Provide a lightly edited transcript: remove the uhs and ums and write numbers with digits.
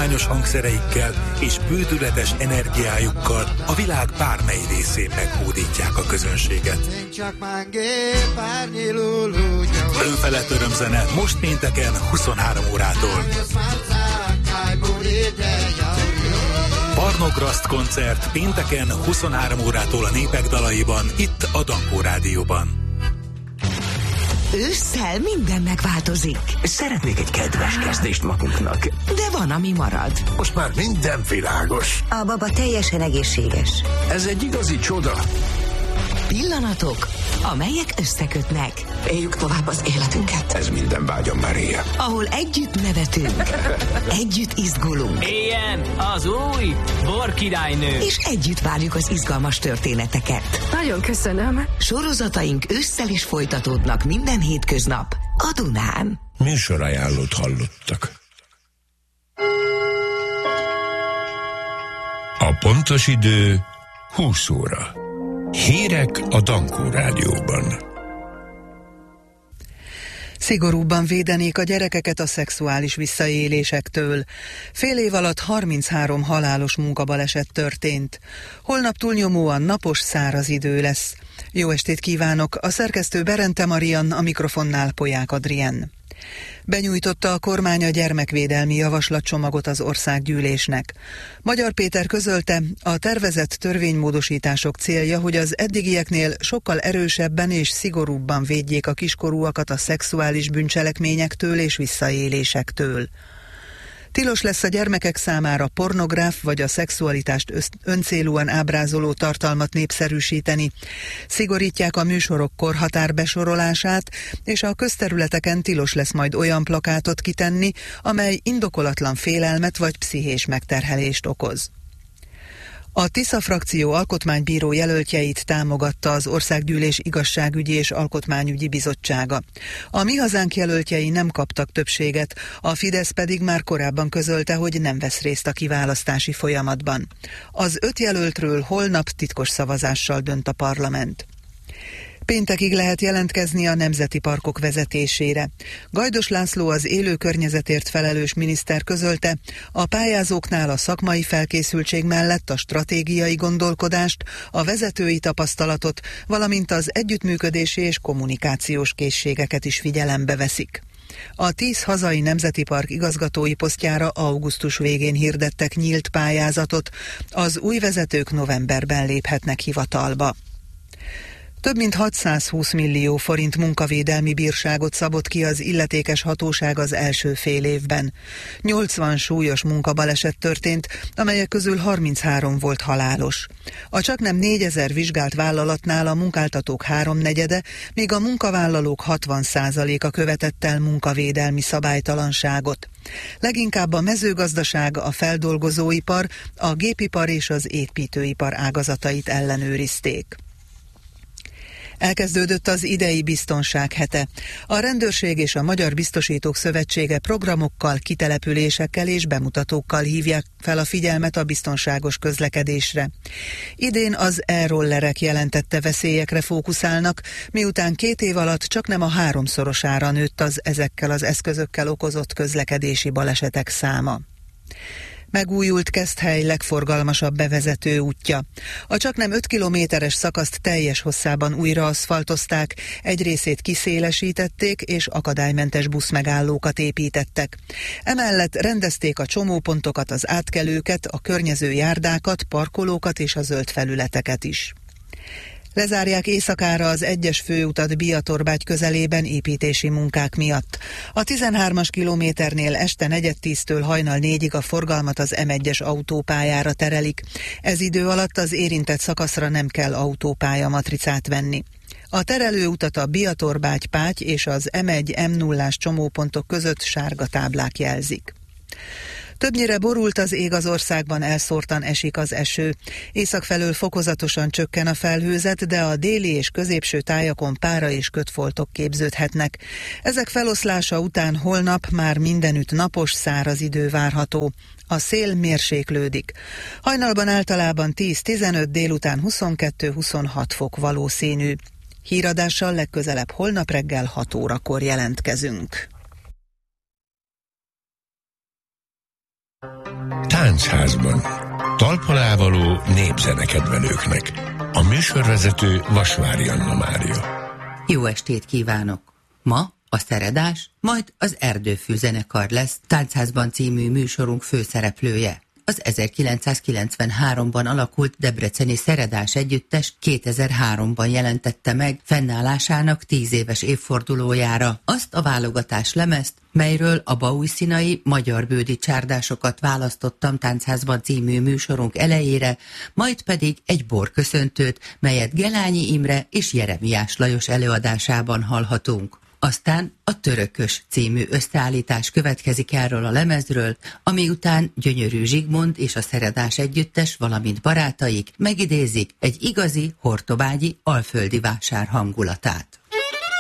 hagyományos hangszereikkel és bődületes energiájukkal a világ bármely részén meghódítják a közönséget. Fölfele örömzene most pénteken 23 órától. Barnograszt koncert pénteken 23 órától a Népek dalaiban, itt a Dankó Rádióban. Ősszel minden megváltozik. Szeretnék egy kedves kezdést magunknak. De van, ami marad. Most már minden világos. A baba teljesen egészséges. Ez egy igazi csoda. Pillanatok, amelyek összekötnek. Éljük tovább az életünket. Ez minden vágyam, Mária. Ahol együtt nevetünk, együtt izgulunk. Éljen az új borkirálynő. És együtt várjuk az izgalmas történeteket. Nagyon köszönöm. Sorozataink ősszel is folytatódnak minden hétköznap a Dunán. Műsorajánlót hallottak. A pontos idő 20 óra. Hírek a Dankó Rádióban. Szigorúbban védenék a gyerekeket a szexuális visszaélésektől. Fél év alatt 33 halálos munkabaleset történt. Holnap túlnyomóan napos, száraz idő lesz. Jó estét kívánok! A szerkesztő Berente Marian, a mikrofonnál Polyák Adrien. Benyújtotta a kormány a gyermekvédelmi javaslatcsomagot az országgyűlésnek. Magyar Péter közölte, a tervezett törvénymódosítások célja, hogy az eddigieknél sokkal erősebben és szigorúbban védjék a kiskorúakat a szexuális bűncselekményektől és visszaélésektől. Tilos lesz a gyermekek számára pornográf vagy a szexualitást öncélúan ábrázoló tartalmat népszerűsíteni. Szigorítják a műsorok korhatár besorolását, és a közterületeken tilos lesz majd olyan plakátot kitenni, amely indokolatlan félelmet vagy pszichés megterhelést okoz. A Tisza frakció alkotmánybíró jelöltjeit támogatta az Országgyűlés Igazságügyi és Alkotmányügyi Bizottsága. A Mi Hazánk jelöltjei nem kaptak többséget, a Fidesz pedig már korábban közölte, hogy nem vesz részt a kiválasztási folyamatban. Az 5 jelöltről holnap titkos szavazással dönt a parlament. Péntekig lehet jelentkezni a nemzeti parkok vezetésére. Gajdos László, az élő környezetért felelős miniszter közölte, a pályázóknál a szakmai felkészültség mellett a stratégiai gondolkodást, a vezetői tapasztalatot, valamint az együttműködési és kommunikációs készségeket is figyelembe veszik. A 10 hazai nemzeti park igazgatói posztjára augusztus végén hirdettek nyílt pályázatot, az új vezetők novemberben léphetnek hivatalba. Több mint 620 millió forint munkavédelmi bírságot szabott ki az illetékes hatóság az első fél évben. 80 súlyos munkabaleset történt, amelyek közül 33 volt halálos. A csaknem 4000 vizsgált vállalatnál a munkáltatók 3/4, míg a munkavállalók 60%-a követett el munkavédelmi szabálytalanságot. Leginkább a mezőgazdaság, a feldolgozóipar, a gépipar és az építőipar ágazatait ellenőrizték. Elkezdődött az idei biztonság hete. A Rendőrség és a Magyar Biztosítók Szövetsége programokkal, kitelepülésekkel és bemutatókkal hívják fel a figyelmet a biztonságos közlekedésre. Idén az e-rollerek jelentette veszélyekre fókuszálnak, miután 2 év alatt csaknem a 3-szorosára nőtt az ezekkel az eszközökkel okozott közlekedési balesetek száma. Megújult Keszthely legforgalmasabb bevezető útja. A csaknem 5 kilométeres szakaszt teljes hosszában újra aszfaltozták, egy részét kiszélesítették és akadálymentes buszmegállókat építettek. Emellett rendezték a csomópontokat, az átkelőket, a környező járdákat, parkolókat és a zöld felületeket is. Lezárják éjszakára az 1-es főutat Biatorbágy közelében építési munkák miatt. A 13-as kilométernél este 4:10-től hajnal 4-ig a forgalmat az M1-es autópályára terelik. Ez idő alatt az érintett szakaszra nem kell autópálya matricát venni. A terelőutat a Biatorbágy-Páty és az M1-M0-ás csomópontok között sárga táblák jelzik. Többnyire borult az ég az országban, elszórtan esik az eső. Észak felől fokozatosan csökken a felhőzet, de a déli és középső tájakon pára és kötfoltok képződhetnek. Ezek feloszlása után holnap már mindenütt napos, száraz idő várható. A szél mérséklődik. Hajnalban általában 10-15, délután 22-26 fok valószínű. Híradással legközelebb holnap reggel 6 órakor jelentkezünk. Táncházban. Talpalávaló népzenekedvelőknek. A műsorvezető Vasvári Anna Mária. Jó estét kívánok! Ma a Szeredás, majd az Erdőfű zenekar lesz Táncházban című műsorunk főszereplője. Az 1993-ban alakult debreceni Szeredás együttes 2003-ban jelentette meg fennállásának 10 éves évfordulójára azt a válogatás lemezt, melyről a baújszínai magyar-bődi csárdásokat választottam Táncházban című műsorunk elejére, majd pedig egy borköszöntőt, melyet Gelányi Imre és Jeremiás Lajos előadásában hallhatunk. Aztán a Törökös című összeállítás következik erről a lemezről, ami után Gyönyörű Zsigmond és a Szeredás együttes, valamint barátaik megidézik egy igazi hortobágyi alföldi vásár hangulatát.